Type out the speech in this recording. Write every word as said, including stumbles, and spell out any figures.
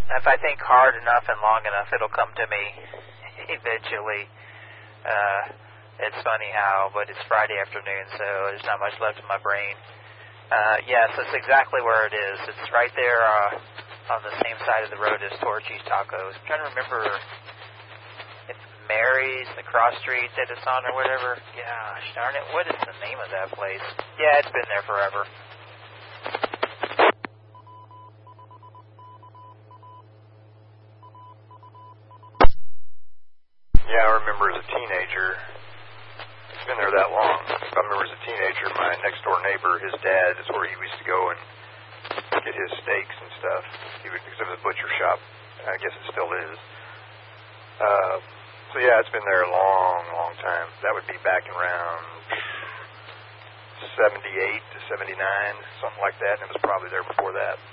if I think hard enough and long enough, it'll come to me eventually. Uh, it's funny how, but it's Friday afternoon, so there's not much left in my brain. Uh, yes, that's exactly where it is. It's right there uh, on the same side of the road as Torchy's Tacos. I'm trying to remember if Mary's, the cross street that it's on or whatever. Gosh darn it, what is the name of that place? Yeah, it's been there forever. Yeah, I remember as a teenager. It's been there that long. I remember as a teenager, my next-door neighbor, his dad, is where he used to go and get his steaks and stuff. He would, because it was a butcher shop. I guess it still is. Uh, so, yeah, it's been there a long, long time. That would be back around seventy-eight to seventy-nine, something like that, and it was probably there before that.